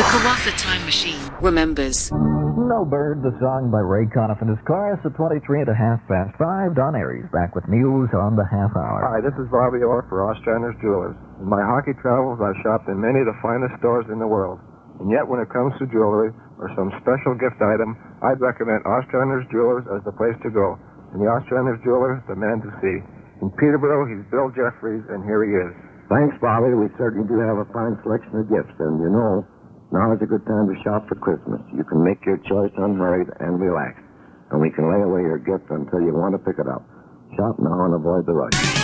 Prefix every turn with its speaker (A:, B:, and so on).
A: Kawatha Time Machine remembers.
B: No Bird, the song by Ray Conniff and his chorus at 23 and a half past 5. Don Aries back with news on the half hour.
C: Hi, this is Bobby Orr for Ostrander's Jewelers. In my hockey travels, I've shopped in many of the finest stores in the world. And yet, when it comes to jewelry or some special gift item, I'd recommend Ostrander's Jewelers as the place to go. And the Ostrander's Jeweler, the man to see. In Peterborough, he's Bill Jeffries, and here he is.
D: Thanks, Bobby. We certainly do have a fine selection of gifts, and you know, now is a good time to shop for Christmas. You can make your choice unhurried and relaxed, and we can lay away your gift until you want to pick it up. Shop now and avoid the rush.